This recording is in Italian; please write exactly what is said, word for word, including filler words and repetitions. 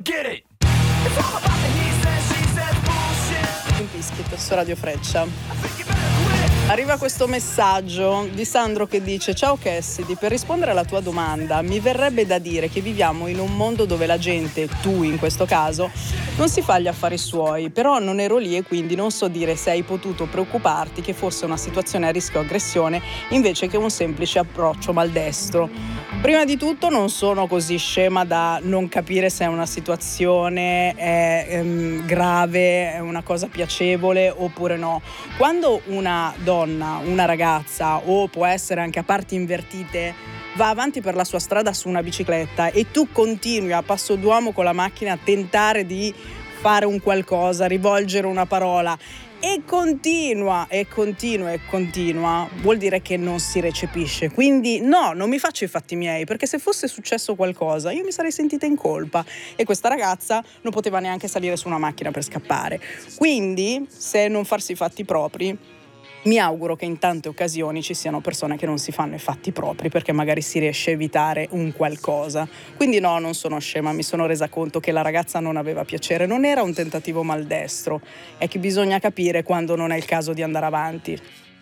get it. In Biscuit su Radio Freccia. Arriva questo messaggio di Sandro che dice: ciao Cassidy, per rispondere alla tua domanda mi verrebbe da dire che viviamo in un mondo dove la gente, tu in questo caso, non si fa gli affari suoi, però non ero lì e quindi non so dire se hai potuto preoccuparti che fosse una situazione a rischio aggressione invece che un semplice approccio maldestro. Prima di tutto non sono così scema da non capire se è una situazione è, ehm, grave, è una cosa piacevole oppure no. Quando una donna, una ragazza o può essere anche a parti invertite va avanti per la sua strada su una bicicletta e tu continui a passo d'uomo con la macchina a tentare di fare un qualcosa, rivolgere una parola e continua e continua e continua, vuol dire che non si recepisce. Quindi no, non mi faccio i fatti miei, perché se fosse successo qualcosa io mi sarei sentita in colpa e questa ragazza non poteva neanche salire su una macchina per scappare. Quindi se non farsi i fatti propri, mi auguro che in tante occasioni ci siano persone che non si fanno i fatti propri perché magari si riesce a evitare un qualcosa. Quindi no, non sono scema, mi sono resa conto che la ragazza non aveva piacere, non era un tentativo maldestro, è che bisogna capire quando non è il caso di andare avanti.